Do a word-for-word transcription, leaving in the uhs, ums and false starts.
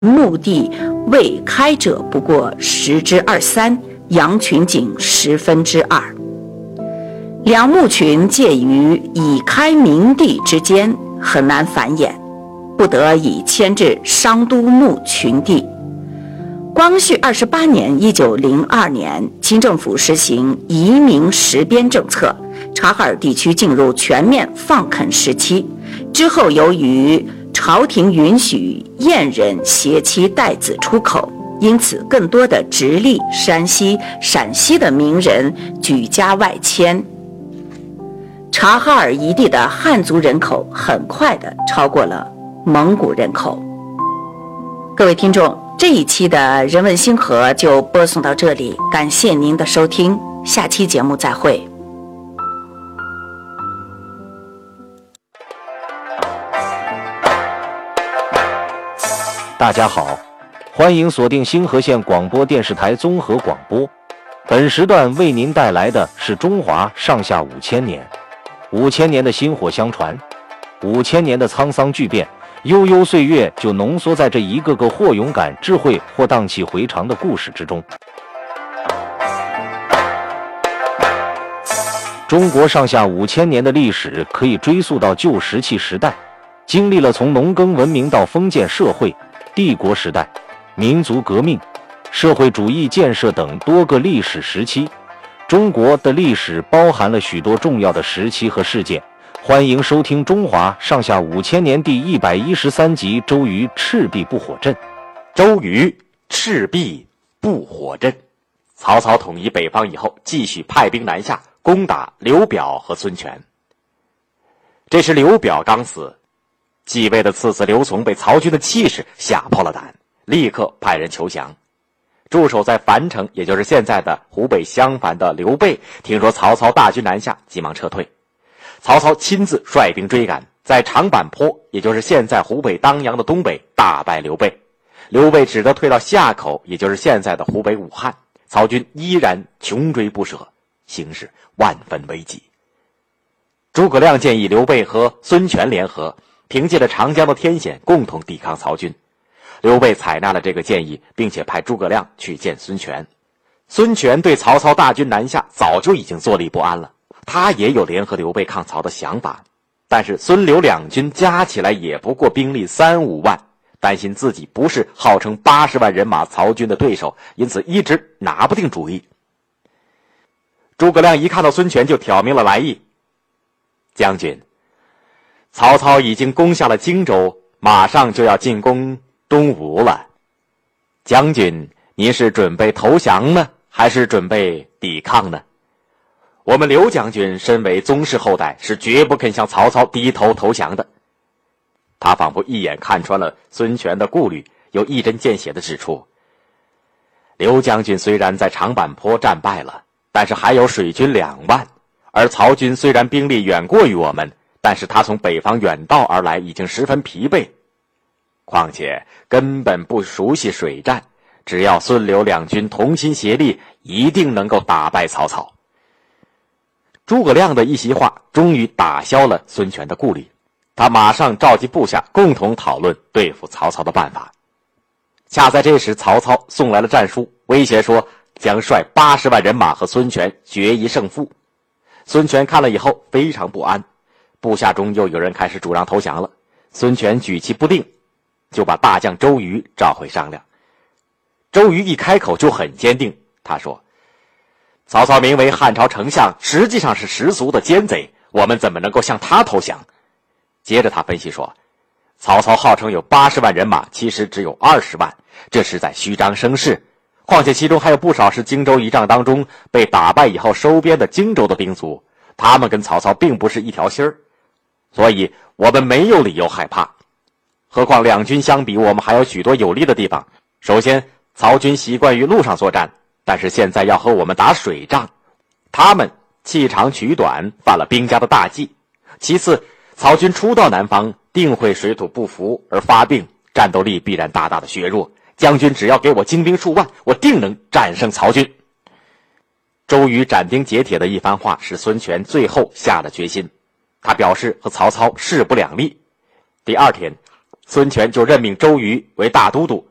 墓地未开者不过十之二三，羊群仅十分之二。两墓群介于已开明地之间，很难繁衍，不得已迁至商都墓群地。光绪二十八年（一九零二年），清政府实行移民实边政策，察哈尔地区进入全面放垦时期。之后，由于朝廷允许燕人携妻带子出口，因此更多的直隶、山西、陕西的名人举家外迁。察哈尔一地的汉族人口很快地超过了蒙古人口。各位听众，这一期的人文星河就播送到这里，感谢您的收听，下期节目再会。 大家好，欢迎锁定星河县广播电视台综合广播。本时段为您带来的是中华上下五千年，五千年的薪火相传，五千年的沧桑巨变，悠悠岁月就浓缩在这一个个或勇敢、智慧或荡气回肠的故事之中。中国上下五千年的历史可以追溯到旧石器时代，经历了从农耕文明到封建社会、帝国时代、民族革命、社会主义建设等多个历史时期。中国的历史包含了许多重要的时期和事件。欢迎收听《中华上下五千年》第一百一十三集《周瑜赤壁不火阵》。 周瑜赤壁不火阵。曹操统一北方以后，继续派兵南下，攻打刘表和孙权。这时刘表刚死，继位的次子刘琮被曹军的气势吓破了胆，立刻派人求降。驻守在樊城，也就是现在的湖北襄樊的刘备，听说曹操大军南下，急忙撤退。曹操亲自率兵追赶，在长坂坡，也就是现在湖北当阳的东北，大败刘备。刘备只得退到夏口，也就是现在的湖北武汉。曹军依然穷追不舍，形势万分危急。诸葛亮建议刘备和孙权联合，凭借着长江的天险，共同抵抗曹军。刘备采纳了这个建议，并且派诸葛亮去见孙权。孙权对曹操大军南下早就已经坐立不安了，他也有联合刘备抗曹的想法，但是孙刘两军加起来也不过兵力三五万，担心自己不是号称八十万人马曹军的对手，因此一直拿不定主意。诸葛亮一看到孙权就挑明了来意：将军，曹操已经攻下了荆州，马上就要进攻东吴了。将军，您是准备投降呢，还是准备抵抗呢？我们刘将军身为宗室后代，是绝不肯向曹操低头投降的。他仿佛一眼看穿了孙权的顾虑，又一针见血地指出：刘将军虽然在长坂坡战败了，但是还有水军两万，而曹军虽然兵力远过于我们，但是他从北方远道而来，已经十分疲惫，况且根本不熟悉水战，只要孙刘两军同心协力，一定能够打败曹操。诸葛亮的一席话终于打消了孙权的顾虑，他马上召集部下共同讨论对付曹操的办法。恰在这时，曹操送来了战书，威胁说将率八十万人马和孙权决一胜负。孙权看了以后非常不安，部下中又有人开始主张投降了。孙权举棋不定，就把大将周瑜召回商量。周瑜一开口就很坚定，他说：曹操名为汉朝丞相，实际上是十足的奸贼，我们怎么能够向他投降？接着他分析说，曹操号称有八十万人马，其实只有二十万，这是在虚张声势。况且其中还有不少是荆州一仗当中被打败以后收编的荆州的兵卒，他们跟曹操并不是一条心儿，所以我们没有理由害怕。何况两军相比，我们还有许多有利的地方。首先，曹军习惯于陆上作战，但是现在要和我们打水仗，他们弃长取短，犯了兵家的大忌。其次，曹军初到南方，定会水土不服而发病，战斗力必然大大的削弱。将军只要给我精兵数万，我定能战胜曹军。周瑜斩钉截铁的一番话使孙权最后下了决心，他表示和曹操势不两立。第二天，孙权就任命周瑜为大都督，